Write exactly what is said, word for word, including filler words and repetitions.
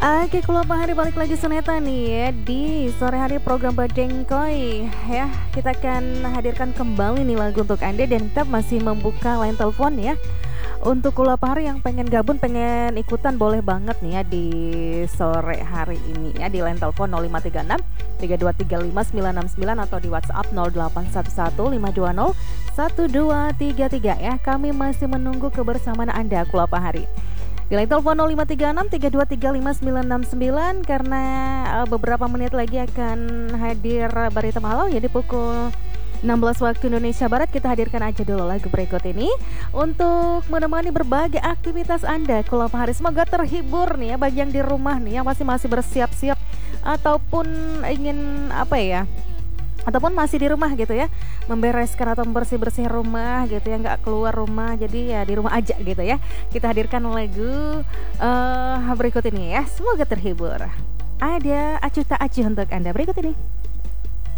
Oke, Kelapa Hari balik lagi Suneta nih ya di sore hari program Badengkoy ya. Kita akan hadirkan kembali nih lagu untuk Anda dan kita masih membuka line telepon ya. Untuk Kelapa Hari yang pengen gabung, pengen ikutan boleh banget nih ya di sore hari ini ya di line telepon nol lima tiga enam tiga dua tiga lima sembilan enam sembilan atau di WhatsApp nol delapan satu satu lima dua nol satu dua tiga tiga ya. Kami masih menunggu kebersamaan Anda Kelapa Hari. Di line telepon nol lima tiga enam tiga dua tiga lima sembilan enam sembilan karena uh, beberapa menit lagi akan hadir Barita Malau ya di pukul enam belas waktu Indonesia Barat. Kita hadirkan aja dulu lagu berikut ini untuk menemani berbagai aktivitas Anda Kelapa Hari. Semoga terhibur nih ya bagi yang di rumah nih yang masih masih bersiap-siap ataupun ingin apa ya ataupun masih di rumah gitu ya, membereskan atau membersih-bersih rumah gitu ya, nggak keluar rumah jadi ya di rumah aja gitu ya. Kita hadirkan lagu uh, berikut ini ya, semoga terhibur. Ada Acuh Tak Acuh untuk Anda berikut ini.